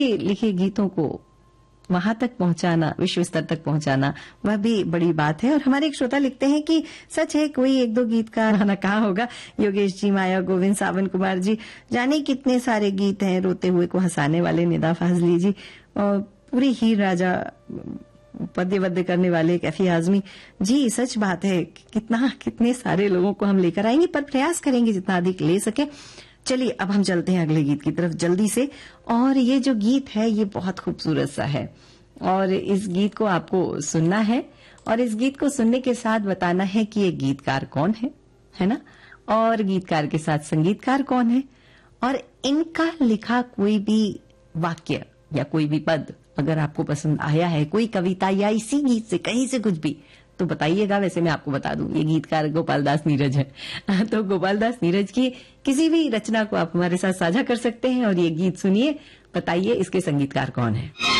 लिखे गीतों को वहां तक पहुंचाना, विश्व स्तर तक पहुंचाना, वह भी बड़ी बात है। और हमारे एक श्रोता लिखते हैं कि सच है, कोई एक दो गीत का गाना कहा होगा। योगेश जी, माया गोविंद, सावन कुमार जी, जाने कितने सारे गीत हैं। रोते हुए को हंसाने वाले निदा फाजली जी, और पूरी हीर राजा पद्य वद्य करने वाले कैफी आजमी जी। सच बात है, कितने सारे लोगों को हम लेकर आएंगे, पर प्रयास करेंगे जितना अधिक ले सके। चलिए अब हम चलते हैं अगले गीत की तरफ जल्दी से। और ये जो गीत है ये बहुत खूबसूरत सा है, और इस गीत को आपको सुनना है, और इस गीत को सुनने के साथ बताना है कि ये गीतकार कौन है ना, और गीतकार के साथ संगीतकार कौन है, और इनका लिखा कोई भी वाक्य या कोई भी पद अगर आपको पसंद आया है, कोई कविता या इसी गीत से कहीं से कुछ भी, तो बताइएगा। वैसे मैं आपको बता दूं, ये गीतकार गोपाल दास नीरज है। तो गोपाल दास नीरज की किसी भी रचना को आप हमारे साथ साझा कर सकते हैं, और ये गीत सुनिए, बताइए इसके संगीतकार कौन है।